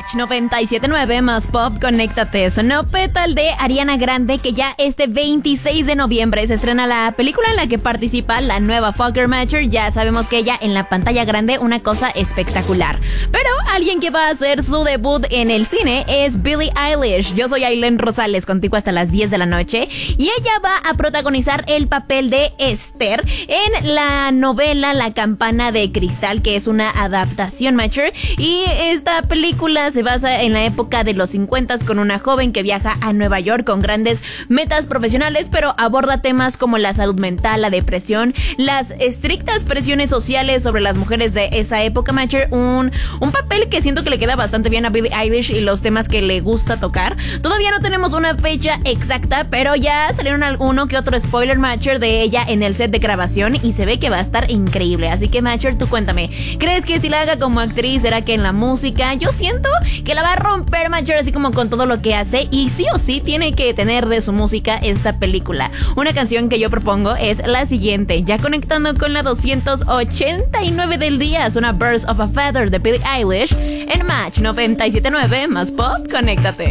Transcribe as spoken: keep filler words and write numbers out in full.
Match noventa y siete punto nueve más Pop, conéctate. Sonó Petal de Ariana Grande, que ya este veintiséis de noviembre se estrena la película en la que participa la nueva Fucker Matcher. Ya sabemos que ella en la pantalla grande, una cosa espectacular. Pero alguien que va a hacer su debut en el cine es Billie Eilish. Yo soy Ailén Rosales, contigo hasta las diez de la noche, y ella va a protagonizar el papel de Esther en la novela La Campana de Cristal, que es una adaptación Matcher, y esta película se basa en la época de los cincuenta con una joven que viaja a Nueva York con grandes metas profesionales, pero aborda temas como la salud mental, la depresión, las estrictas presiones sociales sobre las mujeres de esa época Matcher. Un, un papel que siento que le queda bastante bien a Billie Eilish y los temas que le gusta tocar. Todavía no tenemos una fecha exacta, pero ya salieron alguno que otro spoiler Matcher de ella en el set de grabación y se ve que va a estar increíble. Así que Matcher, tú cuéntame, ¿crees que si la haga como actriz, será que en la música? Yo siento que la va a romper Matcher, así como con todo lo que hace, y sí o sí tiene que tener de su música esta película. Una canción que yo propongo es la siguiente, ya conectando con la doscientos ochenta y nueve del día. Suena Birds of a Feather de Billie Eilish en Match noventa y siete punto nueve más Pop, conéctate.